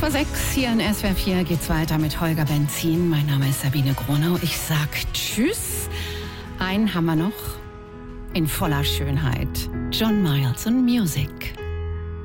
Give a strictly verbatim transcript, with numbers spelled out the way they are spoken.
vor sechs hier in S W R vier geht's weiter mit Holger Benzin. Mein Name ist Sabine Gronau. Ich sag Tschüss. Einen haben wir noch in voller Schönheit. John Miles und Music.